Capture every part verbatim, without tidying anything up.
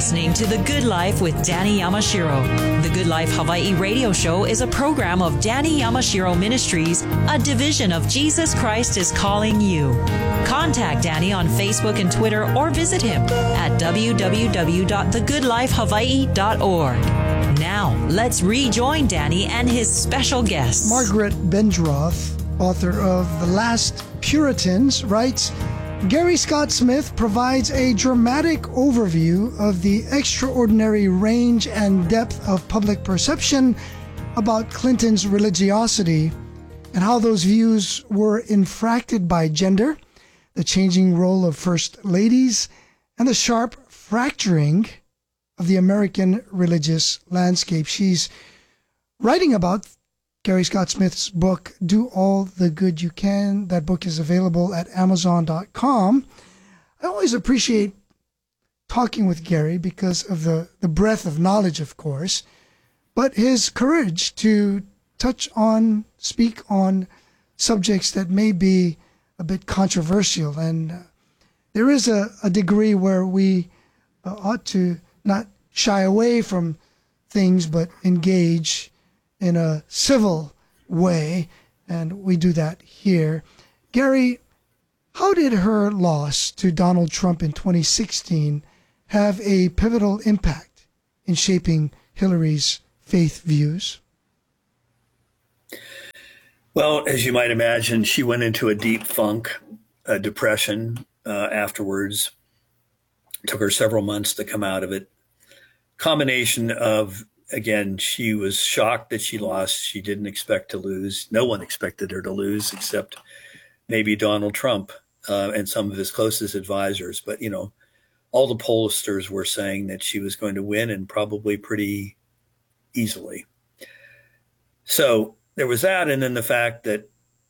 listening to The Good Life with Danny Yamashiro. The Good Life Hawaii radio show is a program of Danny Yamashiro Ministries, a division of Jesus Christ is Calling You. Contact Danny on Facebook and Twitter or visit him at w w w dot the good life hawaii dot org. Now, let's rejoin Danny and his special guests. Margaret Bendroth, author of The Last Puritans, writes, Gary Scott Smith provides a dramatic overview of the extraordinary range and depth of public perception about Clinton's religiosity and how those views were infracted by gender, the changing role of first ladies, and the sharp fracturing of the American religious landscape. She's writing about Gary Scott Smith's book, Do All the Good You Can. That book is available at amazon dot com. I always appreciate talking with Gary because of the, the breadth of knowledge, of course, but his courage to touch on, speak on subjects that may be a bit controversial. And uh, there is a, a degree where we uh, ought to not shy away from things, but engage in a civil way, and we do that here. Gary, how did her loss to Donald Trump in twenty sixteen have a pivotal impact in shaping Hillary's faith views? Well, as you might imagine, she went into a deep funk, a depression uh, afterwards. It took her several months to come out of it. Combination of, again, she was shocked that she lost. She didn't expect to lose. No one expected her to lose except maybe Donald Trump uh, and some of his closest advisors. But, you know, all the pollsters were saying that she was going to win, and probably pretty easily. So there was that. And then the fact that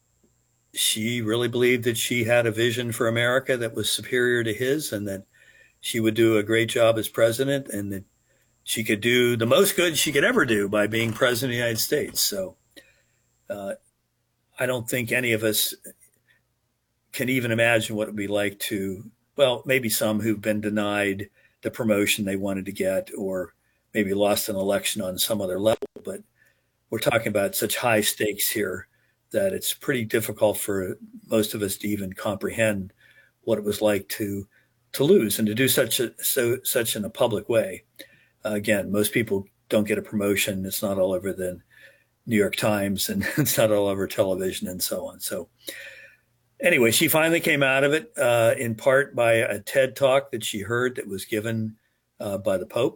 she really believed that she had a vision for America that was superior to his, and that she would do a great job as president, and that she could do the most good she could ever do by being president of the United States. So uh, I don't think any of us can even imagine what it would be like to, well, maybe some who've been denied the promotion they wanted to get, or maybe lost an election on some other level. But we're talking about such high stakes here that it's pretty difficult for most of us to even comprehend what it was like to to lose and to do such a so such in a public way. Uh, again, most people don't get a promotion. It's not all over the New York Times, and it's not all over television and so on. So anyway, she finally came out of it uh, in part by a TED Talk that she heard that was given uh, by the Pope.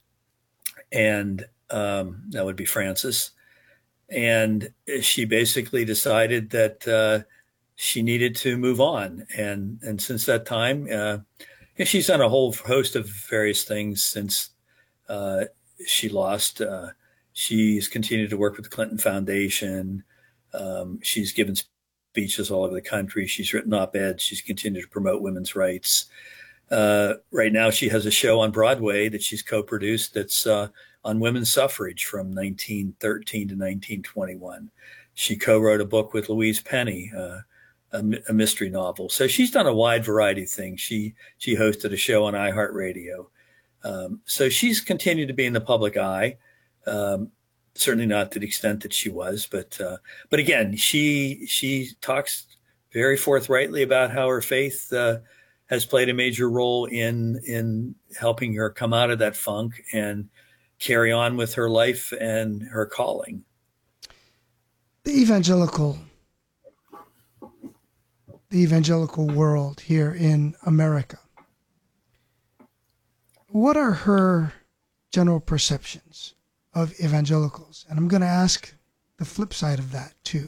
And um, that would be Francis. And she basically decided that uh, she needed to move on. And, and since that time, uh, she's done a whole host of various things since Uh, she lost. Uh, she's continued to work with the Clinton Foundation. Um, she's given speeches all over the country. She's written op-eds. She's continued to promote women's rights. Uh, right now, she has a show on Broadway that she's co-produced that's uh, on women's suffrage from nineteen thirteen to nineteen twenty-one. She co-wrote a book with Louise Penny, uh, a, a mystery novel. So she's done a wide variety of things. She she hosted a show on iHeartRadio. Um, so she's continued to be in the public eye, um, certainly not to the extent that she was, but uh, but again, she she talks very forthrightly about how her faith uh, has played a major role in in helping her come out of that funk and carry on with her life and her calling. The evangelical, the evangelical world here in America. What are her general perceptions of evangelicals? And I'm going to ask the flip side of that, too.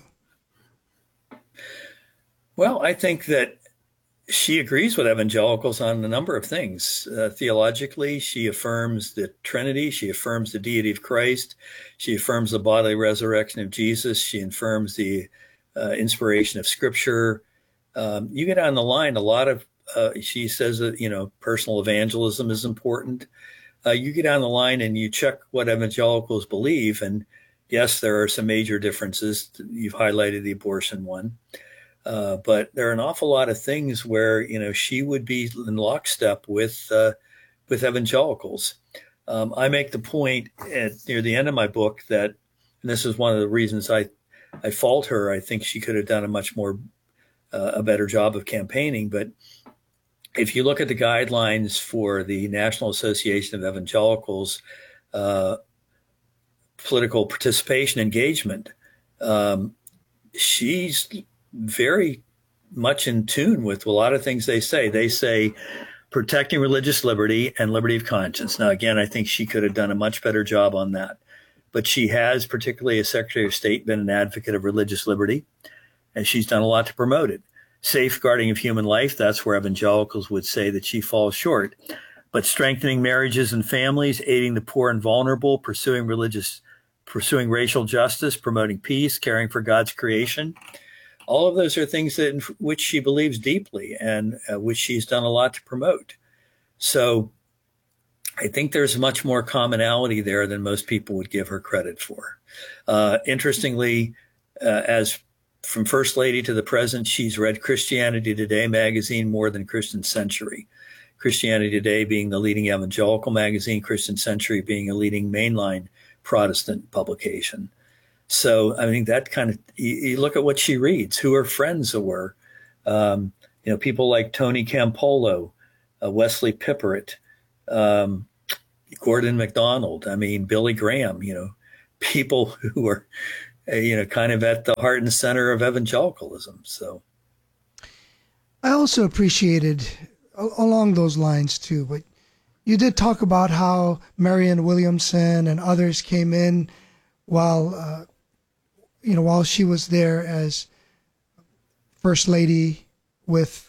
Well, I think that she agrees with evangelicals on a number of things. Uh, theologically, she affirms the Trinity. She affirms the deity of Christ. She affirms the bodily resurrection of Jesus. She affirms the uh, inspiration of Scripture. Um, you get on the line, a lot of Uh, she says that, you know, personal evangelism is important. Uh, you get on the line and you check what evangelicals believe. And yes, there are some major differences. You've highlighted the abortion one. Uh, but there are an awful lot of things where, you know, she would be in lockstep with uh, with evangelicals. Um, I make the point at near the end of my book that, and this is one of the reasons I, I fault her. I think she could have done a much more, uh, a better job of campaigning. But if you look at the guidelines for the National Association of Evangelicals, uh, political participation engagement, um, she's very much in tune with a lot of things they say. They say protecting religious liberty and liberty of conscience. Now, again, I think she could have done a much better job on that. But she has, particularly as Secretary of State, been an advocate of religious liberty, and she's done a lot to promote it. Safeguarding of human life, that's where evangelicals would say that she falls short. But strengthening marriages and families, aiding the poor and vulnerable, pursuing religious, pursuing racial justice, promoting peace, caring for God's creation, all of those are things that in which she believes deeply and uh, which she's done a lot to promote. So I think there's much more commonality there than most people would give her credit for. Uh, interestingly, uh, as from First Lady to the present, she's read Christianity Today magazine more than Christian Century. Christianity Today being the leading evangelical magazine, Christian Century being a leading mainline Protestant publication. So, I mean, that kind of, you, you look at what she reads, who her friends were, um, you know, people like Tony Campolo, uh, Wesley Pippert, um, Gordon MacDonald, I mean, Billy Graham, you know, people who are, uh, you know, kind of at the heart and center of evangelicalism. So I also appreciated along those lines too, but you did talk about how Marianne Williamson and others came in while, uh, you know, while she was there as First Lady, with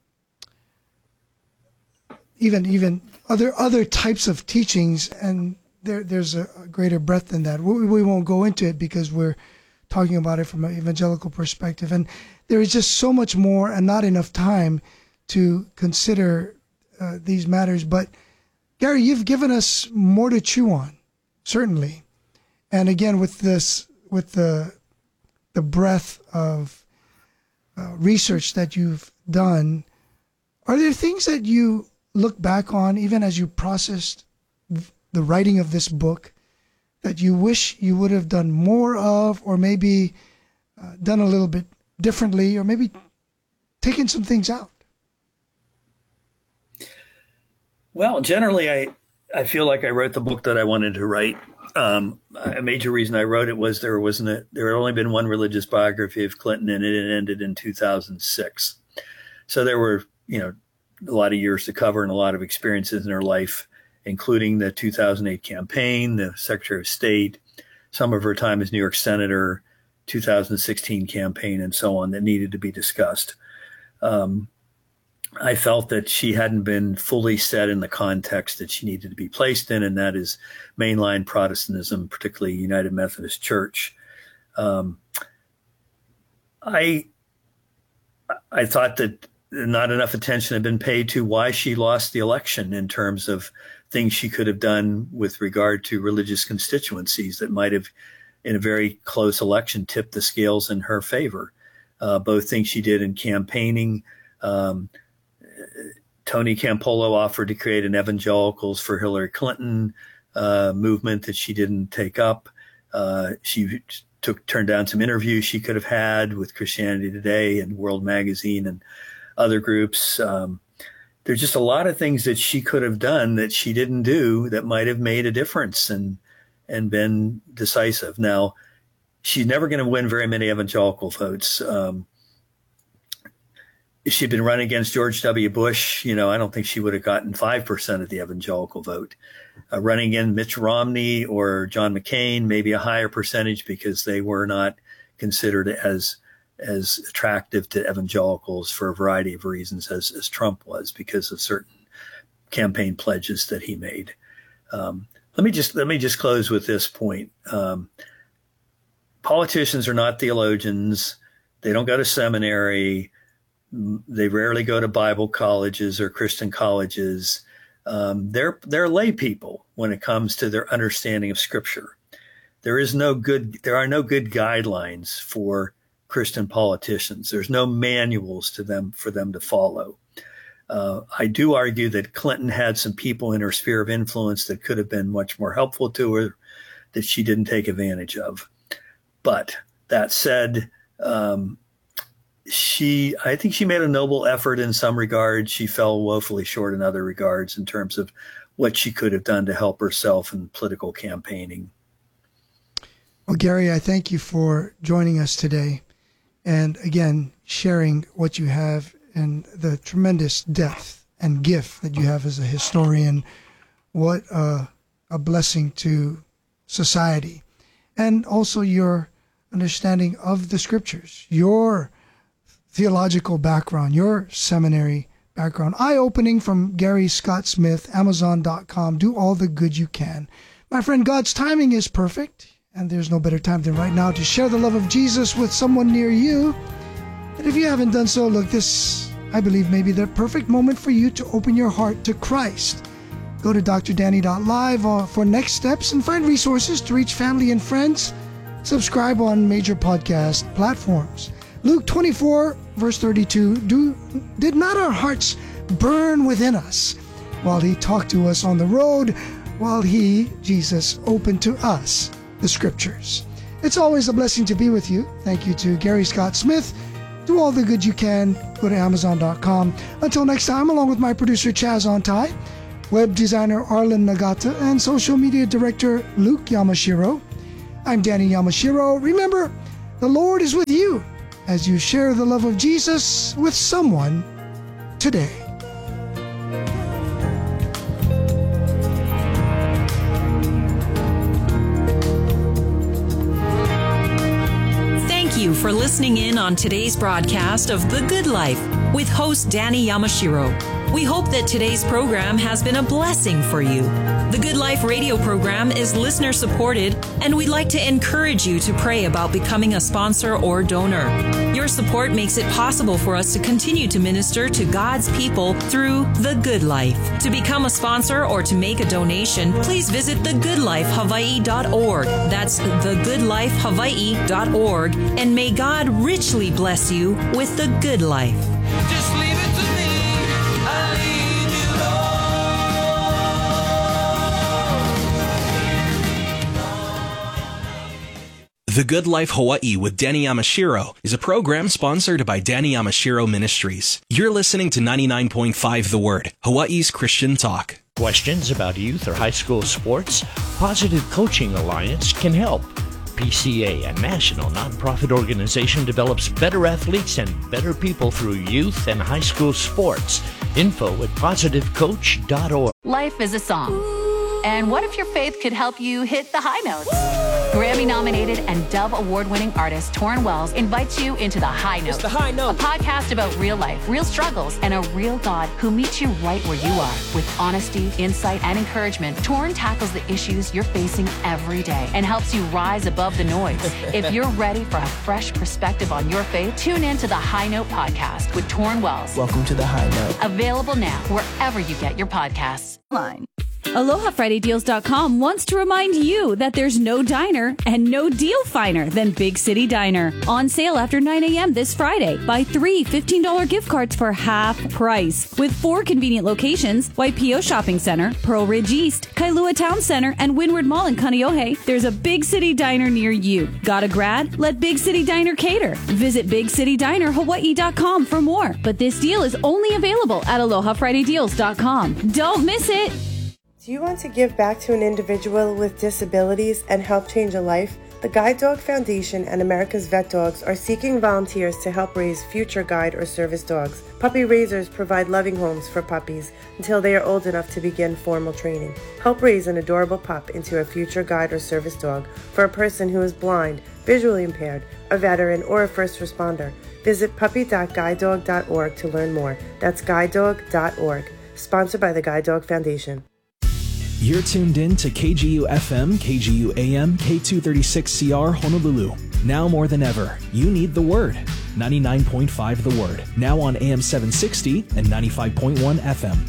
uh, even even other other types of teachings, and there there's a, a greater breadth than that. We, we won't go into it because we're talking about it from an evangelical perspective, and there is just so much more and not enough time to consider uh, these matters. But Gary, you've given us more to chew on, certainly. And again, with this, with the the breadth of uh, research that you've done, are there things that you look back on, even as you processed the writing of this book, that you wish you would have done more of, or maybe uh, done a little bit differently, or maybe taken some things out? Well, generally, I, I feel like I wrote the book that I wanted to write. Um, a major reason I wrote it was there wasn't a, there had only been one religious biography of Clinton, and it ended in two thousand six. So there were, you know, a lot of years to cover and a lot of experiences in her life, including the two thousand eight campaign, the Secretary of State, some of her time as New York Senator, two thousand sixteen campaign, and so on, that needed to be discussed. Um, I felt that she hadn't been fully set in the context that she needed to be placed in, and that is mainline Protestantism, particularly United Methodist Church. Um, I I thought that not enough attention had been paid to why she lost the election in terms of things she could have done with regard to religious constituencies that might have, in a very close election, tipped the scales in her favor. Uh, both things she did in campaigning. Um, Tony Campolo offered to create an Evangelicals for Hillary Clinton uh, movement that she didn't take up. Uh, she took turned down some interviews she could have had with Christianity Today and World Magazine and other groups. Um, there's just a lot of things that she could have done that she didn't do that might have made a difference and and been decisive. Now, she's never going to win very many evangelical votes. Um, if she'd been running against George W. Bush, you know, I don't think she would have gotten five percent of the evangelical vote. Uh, running against Mitch Romney or John McCain, maybe a higher percentage because they were not considered as as attractive to evangelicals for a variety of reasons as, as Trump was, because of certain campaign pledges that he made. Um, let me just let me just close with this point. Um, politicians are not theologians. They don't go to seminary. They rarely go to Bible colleges or Christian colleges. Um, they're they're lay people when it comes to their understanding of Scripture. There is no good. There are no good guidelines for Christian politicians. There's no manuals to them for them to follow. Uh, I do argue that Clinton had some people in her sphere of influence that could have been much more helpful to her that she didn't take advantage of. But that said, um, she, I think she made a noble effort in some regards. She fell woefully short in other regards in terms of what she could have done to help herself in political campaigning. Well, Gary, I thank you for joining us today and, again, sharing what you have and the tremendous depth and gift that you have as a historian. What a, a blessing to society. And also your understanding of the scriptures, your theological background, your seminary background. Eye-opening from Gary Scott Smith, Amazon dot com. Do all the good you can. My friend, God's timing is perfect, and there's no better time than right now to share the love of Jesus with someone near you. And if you haven't done so, look, this, I believe, may be the perfect moment for you to open your heart to Christ. Go to D R Danny dot live for next steps and find resources to reach family and friends. Subscribe on major podcast platforms. Luke twenty-four, verse thirty-two, Do, did not our hearts burn within us while he talked to us on the road, while he, Jesus, opened to us the scriptures? It's always a blessing to be with you. Thank you to Gary Scott Smith. Do all the good you can. Go to Amazon dot com. Until next time, along with my producer Chaz Ontai, web designer Arlen Nagata, and social media director Luke Yamashiro, I'm Danny Yamashiro. Remember, the Lord is with you as you share the love of Jesus with someone today. Thank you for listening in on today's broadcast of The Good Life with host Danny Yamashiro. We hope that today's program has been a blessing for you. The Good Life radio program is listener supported, and we'd like to encourage you to pray about becoming a sponsor or donor. Your support makes it possible for us to continue to minister to God's people through The Good Life. To become a sponsor or to make a donation, please visit the good life hawaii dot org. That's the good life hawaii dot org, and may God richly bless you with the good life. Just leave it to me. I leave you alone. The Good Life Hawaii with Danny Yamashiro is a program sponsored by Danny Yamashiro Ministries. You're listening to ninety-nine point five The Word, Hawaii's Christian talk. Questions about youth or high school sports? Positive Coaching Alliance can help. P C A, a national nonprofit organization, develops better athletes and better people through youth and high school sports. Info at positive coach dot org. Life is a song. And what if your faith could help you hit the high notes? Grammy-nominated and Dove Award-winning artist Torrin Wells invites you into The High Note. It's The High Note. A podcast about real life, real struggles, and a real God who meets you right where you are. With honesty, insight, and encouragement, Torrin tackles the issues you're facing every day and helps you rise above the noise. If you're ready for a fresh perspective on your faith, tune in to The High Note podcast with Torrin Wells. Welcome to The High Note. Available now wherever you get your podcasts. Line. Aloha Friday Deals dot com wants to remind you that there's no diner and no deal finer than Big City Diner. On sale after nine a.m. this Friday. Buy three fifteen dollars gift cards for half price. With four convenient locations, Waipio Shopping Center, Pearl Ridge East, Kailua Town Center, and Windward Mall in Kaneohe, there's a Big City Diner near you. Got a grad? Let Big City Diner cater. Visit Big City Diner Hawaii dot com for more. But this deal is only available at Aloha Friday Deals dot com. Don't miss it! Do you want to give back to an individual with disabilities and help change a life? The Guide Dog Foundation and America's Vet Dogs are seeking volunteers to help raise future guide or service dogs. Puppy raisers provide loving homes for puppies until they are old enough to begin formal training. Help raise an adorable pup into a future guide or service dog for a person who is blind, visually impaired, a veteran, or a first responder. Visit puppy dot guide dog dot org to learn more. That's guide dog dot org. Sponsored by the Guide Dog Foundation. You're tuned in to K G U F M, K G U A M, K two thirty-six C R Honolulu. Now more than ever, you need the Word. ninety-nine point five The Word. Now on A M seven sixty and ninety-five point one F M.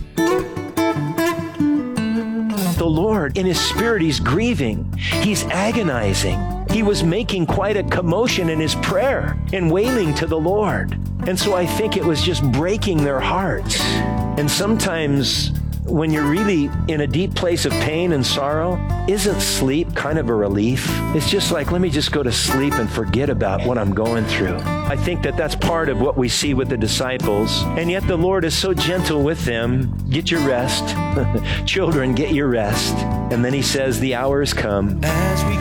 The Lord, in His Spirit, He's grieving. He's agonizing. He was making quite a commotion in His prayer and wailing to the Lord. And so I think it was just breaking their hearts. And sometimes when you're really in a deep place of pain and sorrow, isn't sleep kind of a relief? It's just like, let me just go to sleep and forget about what I'm going through. I think that that's part of what we see with the disciples. And yet the Lord is so gentle with them. Get your rest. Children, get your rest. And then he says, the hour has come. As we